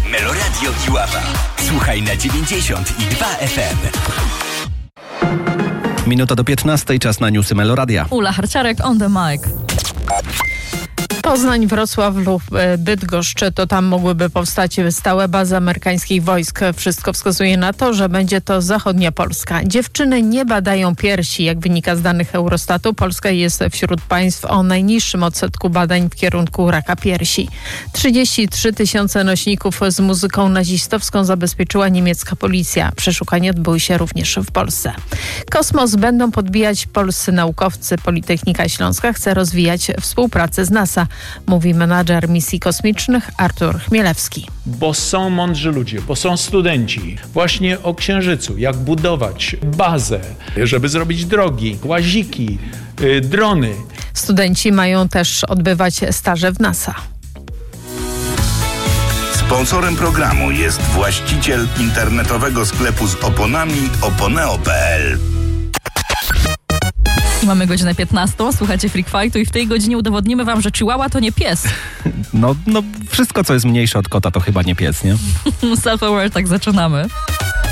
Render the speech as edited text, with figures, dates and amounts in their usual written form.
Meloradio Iława. Słuchaj na 92 FM. Minuta do 15, czas na newsy Meloradia. Ula Harciarek on the mic. Poznań, Wrocław lub Bydgoszcz, to tam mogłyby powstać stałe bazy amerykańskich wojsk. Wszystko wskazuje na to, że będzie to zachodnia Polska. Dziewczyny nie badają piersi. Jak wynika z danych Eurostatu, Polska jest wśród państw o najniższym odsetku badań w kierunku raka piersi. 33 000 nośników z muzyką nazistowską zabezpieczyła niemiecka policja. Przeszukania odbyły się również w Polsce. Kosmos będą podbijać polscy naukowcy. Politechnika Śląska chce rozwijać współpracę z NASA, mówi menadżer misji kosmicznych Artur Chmielewski. Bo są mądrzy ludzie, bo są studenci właśnie o Księżycu, jak budować bazę, żeby zrobić drogi, łaziki, drony. Studenci mają też odbywać staże w NASA. Sponsorem programu jest właściciel internetowego sklepu z oponami oponeo.pl. Mamy godzinę 15, słuchacie Freak Fightu i w tej godzinie udowodnimy wam, że Chihuahua to nie pies. No wszystko, co jest mniejsze od kota, to chyba nie pies, nie? Self-aware, tak zaczynamy.